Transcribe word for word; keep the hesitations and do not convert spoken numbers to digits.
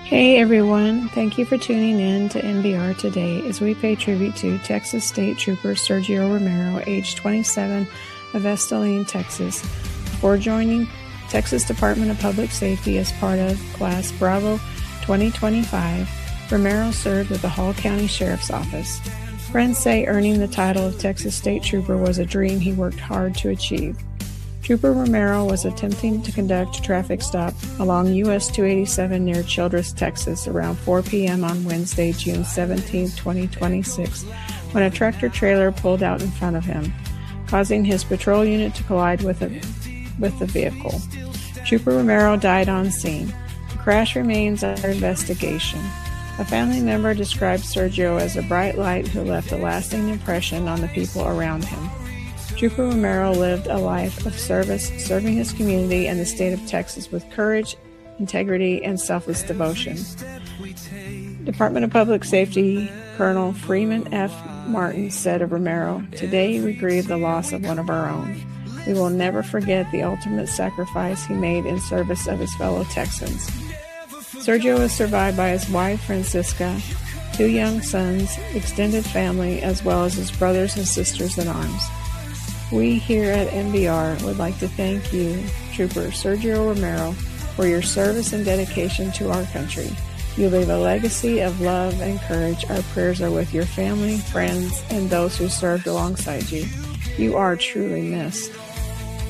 Hey everyone, thank you for tuning in to N B R today as we pay tribute to Texas State Trooper Sergio Romero, age twenty-seven, of Estelline, Texas. Before joining Texas Department of Public Safety as part of Class Bravo twenty twenty-five, Romero served with the Hall County Sheriff's Office. Friends say earning the title of Texas State Trooper was a dream he worked hard to achieve. Trooper Romero was attempting to conduct a traffic stop along U S two eighty-seven near Childress, Texas, around four p.m. on Wednesday, June seventeenth, twenty twenty-six, when a tractor-trailer pulled out in front of him, causing his patrol unit to collide with, a, with the vehicle. Trooper Romero died on scene. The crash remains under investigation. A family member described Sergio as a bright light who left a lasting impression on the people around him. Trooper Romero lived a life of service, serving his community and the state of Texas with courage, integrity, and selfless devotion. Department of Public Safety Colonel Freeman F. Martin said of Romero, "Today we grieve the loss of one of our own. We will never forget the ultimate sacrifice he made in service of his fellow Texans." Sergio is survived by his wife, Francisca, two young sons, extended family, as well as his brothers and sisters in arms. We here at N B R would like to thank you, Trooper Sergio Romero, for your service and dedication to our country. You leave a legacy of love and courage. Our prayers are with your family, friends, and those who served alongside you. You are truly missed.